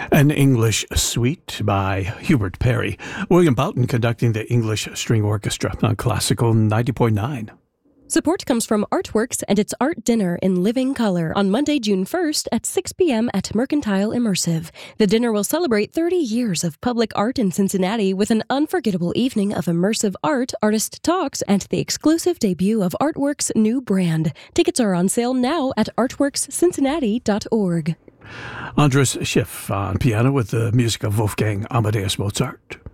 An English Suite by Hubert Perry. William Boughton conducting the English String Orchestra on Classical 90.9. Support comes from Artworks and its art dinner in living color on Monday, June 1st at 6 p.m. at Mercantile Immersive. The dinner will celebrate 30 years of public art in Cincinnati with an unforgettable evening of immersive art, artist talks, and the exclusive debut of Artworks' new brand. Tickets are on sale now at artworkscincinnati.org. Andras Schiff on piano with the music of Wolfgang Amadeus Mozart.